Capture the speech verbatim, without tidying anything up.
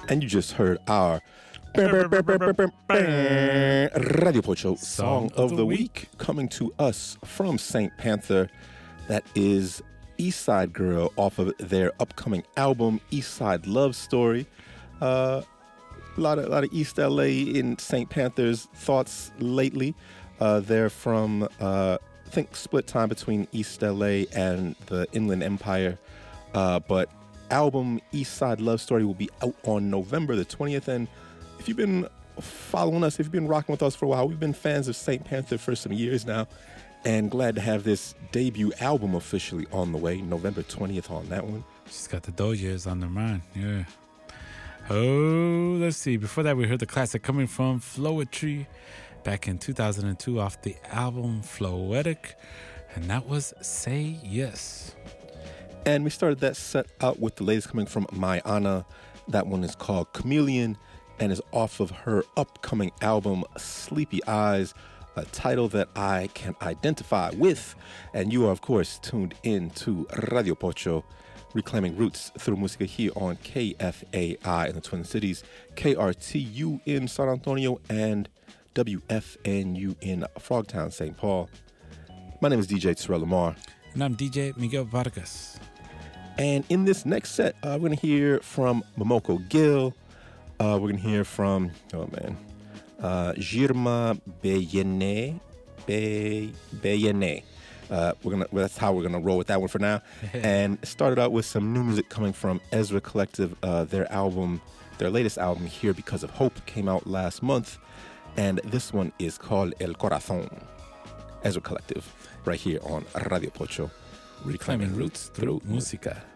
And you just heard our Radio Pocho Song of the Week coming to us from Saint Panther. That is East Side Girl off of their upcoming album, East Side Love Story. Uh, a lot of, a lot of East L A in Saint Panther's thoughts lately. Uh, they're from, uh, I think, split time between East L A and the Inland Empire. Uh, but album East Side Love Story will be out on November the twentieth. And if you've been following us, if you've been rocking with us for a while, we've been fans of Saint Panther for some years now. And glad to have this debut album officially on the way, November twentieth on that one. She's got the Dojas on their mind, yeah. Oh, let's see. Before that, we heard the classic coming from Floetry back in two thousand two off the album Floetic. And that was Say Yes. And we started that set out with the latest coming from Mayana. That one is called Chameleon and is off of her upcoming album, Sleepy Eyes, a title that I can identify with. And you are, of course, tuned in to Radio Pocho, reclaiming roots through música here on K F A I in the Twin Cities, K R T U in San Antonio, and W F N U in Frogtown, Saint Paul. My name is D J Terrell Lamar. And I'm D J Miguel Vargas. And in this next set, uh, we're going to hear from Momoko Gill. Uh, we're going to hear from, oh man, uh, Jirma Beyene. Be, Beyene. Uh, we're gonna, well, that's how we're going to roll with that one for now. And started out with some new music coming from Ezra Collective. Uh, their album, their latest album, Here Because of Hope, came out last month. And this one is called El Corazón. Ezra Collective, right here on Radio Pocho, reclaiming roots through música.